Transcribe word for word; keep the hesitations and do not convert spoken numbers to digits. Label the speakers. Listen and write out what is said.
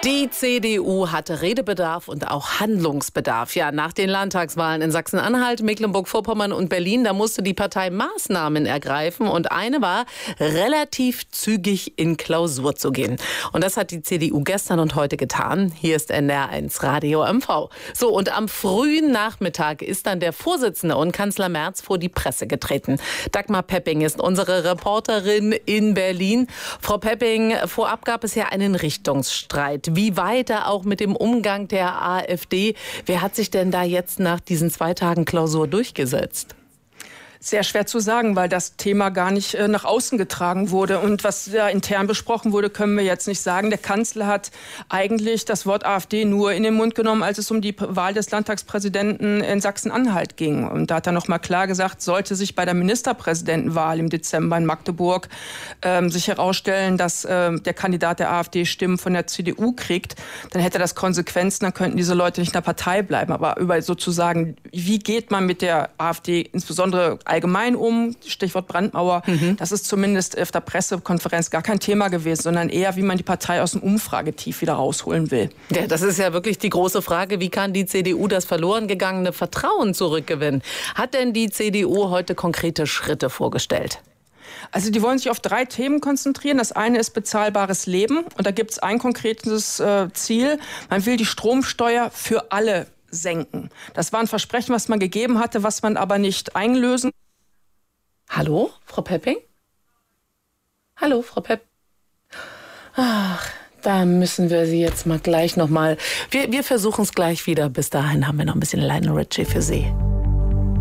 Speaker 1: Die C D U hatte Redebedarf und auch Handlungsbedarf. Ja, nach den Landtagswahlen in Sachsen-Anhalt, Mecklenburg-Vorpommern und Berlin, da musste die Partei Maßnahmen ergreifen. Und eine war, relativ zügig in Klausur zu gehen. Und das hat die C D U gestern und heute getan. Hier ist N D R eins Radio M V. So, und am frühen Nachmittag ist dann der Vorsitzende und Kanzler Merz vor die Presse getreten. Dagmar Pepping ist unsere Reporterin in Berlin. Frau Pepping, vorab gab es ja einen Richtungsstreit. Wie weiter auch mit dem Umgang der AfD? Wer hat sich denn da jetzt nach diesen zwei Tagen Klausur durchgesetzt?
Speaker 2: Sehr schwer zu sagen, weil das Thema gar nicht äh, nach außen getragen wurde. Und was da intern besprochen wurde, können wir jetzt nicht sagen. Der Kanzler hat eigentlich das Wort AfD nur in den Mund genommen, als es um die Wahl des Landtagspräsidenten in Sachsen-Anhalt ging. Und da hat er noch mal klar gesagt, sollte sich bei der Ministerpräsidentenwahl im Dezember in Magdeburg ähm, sich herausstellen, dass äh, der Kandidat der AfD Stimmen von der C D U kriegt, dann hätte das Konsequenzen, dann könnten diese Leute nicht in der Partei bleiben. Aber über sozusagen, wie geht man mit der AfD insbesondere allgemein um, Stichwort Brandmauer, mhm. das ist zumindest auf der Pressekonferenz gar kein Thema gewesen, sondern eher, wie man die Partei aus dem Umfragetief wieder rausholen will.
Speaker 1: Ja, das ist ja wirklich die große Frage, wie kann die C D U das verloren gegangene Vertrauen zurückgewinnen? Hat denn die C D U heute konkrete Schritte vorgestellt?
Speaker 2: Also die wollen sich auf drei Themen konzentrieren. Das eine ist bezahlbares Leben. Und da gibt es ein konkretes äh, Ziel. Man will die Stromsteuer für alle senken. Das war ein Versprechen, was man gegeben hatte, was man aber nicht einlösen.
Speaker 1: Hallo, Frau Pepping? Hallo, Frau Pepp. Ach, da müssen wir Sie jetzt mal gleich noch mal. Wir, wir versuchen es gleich wieder. Bis dahin haben wir noch ein bisschen Lionel Richie für Sie.